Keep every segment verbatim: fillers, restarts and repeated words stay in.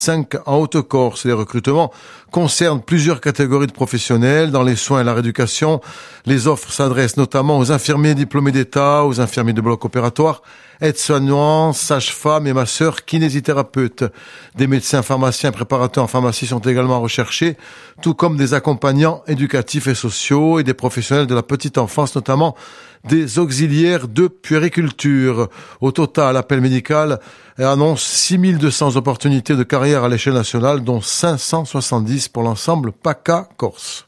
cinq en Haute-Corse. Les recrutements concernent plusieurs catégories de professionnels dans les soins et la rééducation. Les offres s'adressent notamment aux infirmiers diplômés d'État, aux infirmiers de bloc opératoire, aides-soignants, sages-femmes et masseurs kinésithérapeutes. Des médecins, pharmaciens, préparateurs en pharmacie sont également recherchés, tout comme des accompagnants éducatifs et sociaux et des professionnels de la petite enfance, notamment des auxiliaires de puériculture. Au total, l'appel médical annonce six mille deux cents opportunités de carrière à l'échelle nationale, dont cinq cent soixante-dix pour l'ensemble PACA Corse.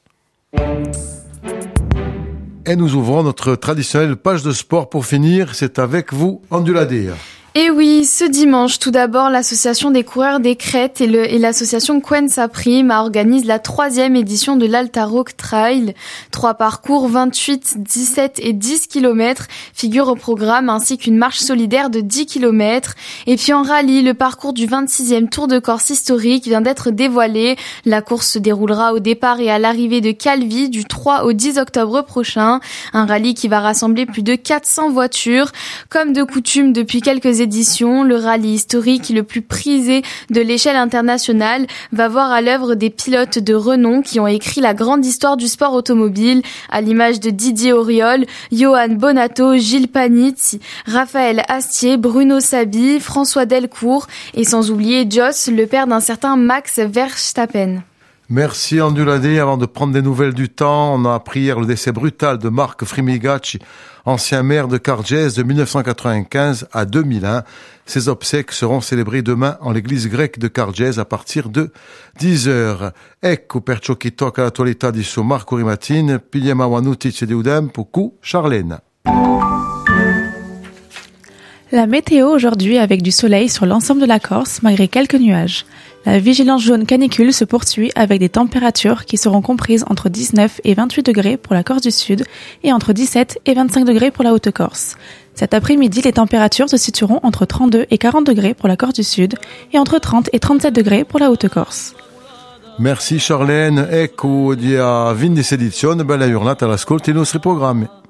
Et nous ouvrons notre traditionnelle page de sport pour finir. C'est avec vous, Anduladea. Et oui, ce dimanche, tout d'abord, l'association des coureurs des crêtes et, le, et l'association Quensa Prime organisent la troisième édition de l'Altaroc Trail. Trois parcours, vingt-huit, dix-sept et dix kilomètres figurent au programme, ainsi qu'une marche solidaire de dix kilomètres. Et puis en rallye, le parcours du vingt-sixième Tour de Corse historique vient d'être dévoilé. La course se déroulera au départ et à l'arrivée de Calvi du trois au dix octobre prochain. Un rallye qui va rassembler plus de quatre cents voitures. Comme de coutume depuis quelques édition, le rallye historique le plus prisé de l'échelle internationale va voir à l'œuvre des pilotes de renom qui ont écrit la grande histoire du sport automobile, à l'image de Didier Auriol, Johan Bonato, Gilles Panizzi, Raphaël Astier, Bruno Sabi, François Delcourt et sans oublier Jos, le père d'un certain Max Verstappen. Merci Anduladé. Avant de prendre des nouvelles du temps, on a appris hier le décès brutal de Marc Frimigacci, ancien maire de Cargès de dix-neuf cent quatre-vingt-quinze à deux mille un. Ses obsèques seront célébrées demain en l'église grecque de Cargès à partir de dix heures. Ecco per ciò che tocca l'attualità di su Marco Rimatin, pigliamo una notizia di udem pour cu Charlène. La météo aujourd'hui avec du soleil sur l'ensemble de la Corse malgré quelques nuages. La vigilance jaune canicule se poursuit avec des températures qui seront comprises entre dix-neuf et vingt-huit degrés pour la Corse du Sud et entre dix-sept et vingt-cinq degrés pour la Haute-Corse. Cet après-midi, les températures se situeront entre trente-deux et quarante degrés pour la Corse du Sud et entre trente et trente-sept degrés pour la Haute-Corse. Merci Charlène. Ecco di a vindis edizione, bella giornata all'ascolto dei nostri programmi.